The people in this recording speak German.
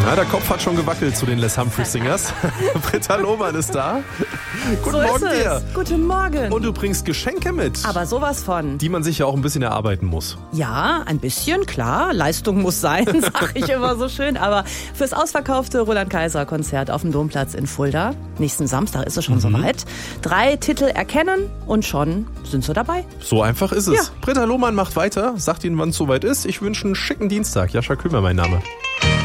Ja, der Kopf hat schon gewackelt zu den Les Humphrey Singers. Britta Lohmann ist da. Guten Morgen dir. Guten Morgen. Und du bringst Geschenke mit. Aber sowas von. Die man sich ja auch ein bisschen erarbeiten muss. Ja, ein bisschen, klar. Leistung muss sein, sag ich immer so schön. Aber fürs ausverkaufte Roland-Kaiser-Konzert auf dem Domplatz in Fulda, nächsten Samstag ist es schon soweit. 3 Titel erkennen und schon sind sie dabei. So einfach ist es. Ja. Britta Lohmann macht weiter, sagt Ihnen, wann es soweit ist. Ich wünsche einen schicken Dienstag. Jascha Kümer, mein Name.